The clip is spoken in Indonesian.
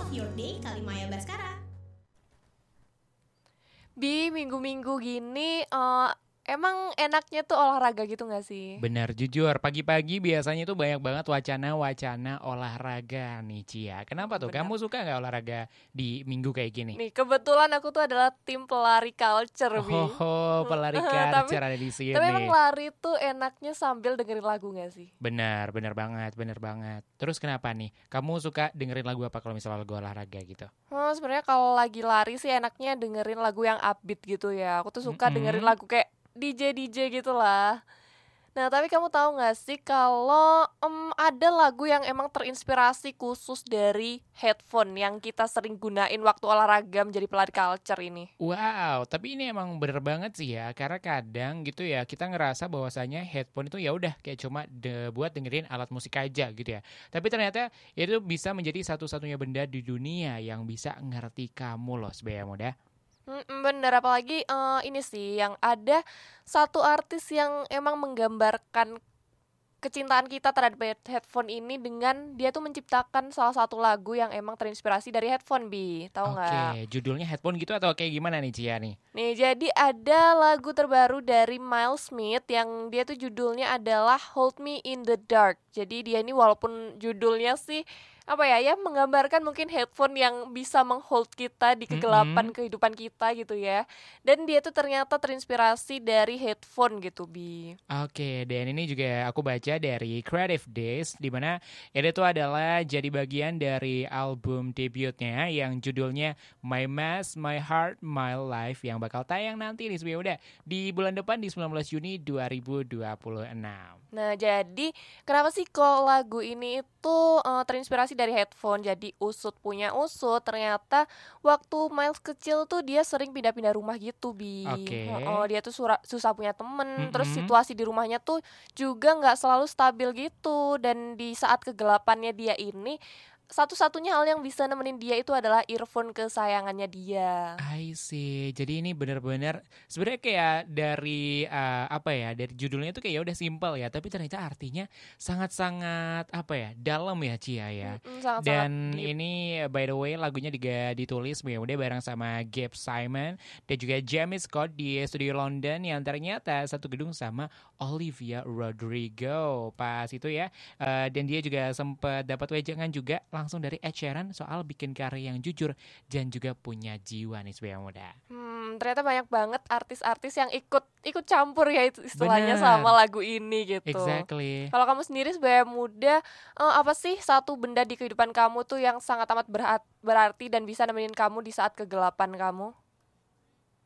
of your day kali Maya Baskara. Bi, minggu-minggu gini emang enaknya tuh olahraga gitu gak sih? Benar, jujur pagi-pagi biasanya tuh banyak banget wacana-wacana olahraga nih Cia. Kenapa tuh? Benar. Kamu suka nggak olahraga di minggu kayak gini? Nih, kebetulan aku tuh adalah tim pelari culture, Bi. Pelari Tapi culture ada di sini. emang lari tuh enaknya sambil dengerin lagu gak sih? Benar banget. Terus kenapa nih? Kamu suka dengerin lagu apa kalau misalnya lagu olahraga gitu? Sebenarnya kalau lagi lari sih enaknya dengerin lagu yang upbeat gitu ya. Aku tuh suka dengerin lagu kayak DJ gitu lah. Nah, tapi kamu tahu gak sih kalau ada lagu yang emang terinspirasi khusus dari headphone yang kita sering gunain waktu olahraga menjadi pelari culture ini? Wow, tapi ini emang bener banget sih ya, karena kadang gitu ya kita ngerasa bahwasanya headphone itu ya udah kayak cuma buat dengerin alat musik aja gitu ya. Tapi ternyata itu bisa menjadi satu-satunya benda di dunia yang bisa ngerti kamu loh sebagai muda. Bener, apalagi ini sih yang ada satu artis yang emang menggambarkan kecintaan kita terhadap headphone ini dengan dia tuh menciptakan salah satu lagu yang emang terinspirasi dari headphone, Bi. Tahu nggak? Oke, judulnya headphone gitu atau kayak gimana nih Cia nih? Nih, jadi ada lagu terbaru dari Miles Smith yang dia tuh judulnya adalah Hold Me in the Dark. Jadi dia ini walaupun judulnya sih apa ya menggambarkan mungkin headphone yang bisa menghold kita di kegelapan kehidupan kita gitu ya. Dan dia tuh ternyata terinspirasi dari headphone gitu, Bi. Oke, dan ini juga aku baca dari Creative Days, di mana ini tuh adalah jadi bagian dari album debutnya yang judulnya My Mask, My Heart, My Life yang bakal tayang nanti nih sebenarnya udah di bulan depan di 19 Juni 2026. Nah, jadi kenapa sih kok lagu ini itu terinspirasi dari headphone? Jadi usut punya usut, ternyata waktu Miles kecil tuh dia sering pindah-pindah rumah gitu, Bi. Oke. Dia tuh susah punya temen, terus situasi di rumahnya tuh juga nggak selalu stabil gitu. Dan di saat kegelapannya dia ini, satu-satunya hal yang bisa nemenin dia itu adalah earphone kesayangannya dia. I see. Jadi ini benar-benar sebenarnya kayak dari apa ya? Dari judulnya itu kayak ya udah simple ya, tapi ternyata artinya sangat-sangat apa ya? Dalam ya Cia ya. Sangat-sangat Dan deep. ini by the way lagunya juga ditulis ya udah bareng sama Gabe Simon dan juga Jamie Scott di studio London yang ternyata satu gedung sama Olivia Rodrigo. Pas itu ya. Dan dia juga sempat dapat wejangan juga langsung dari Ed Sheeran soal bikin karya yang jujur dan juga punya jiwa nih sebagai muda. Ternyata banyak banget artis-artis yang ikut campur ya itu istilahnya Bener. sama lagu ini gitu. Exactly. Kalau kamu sendiri sebagai muda, apa sih satu benda di kehidupan kamu tuh yang sangat amat berarti dan bisa nemenin kamu di saat kegelapan kamu?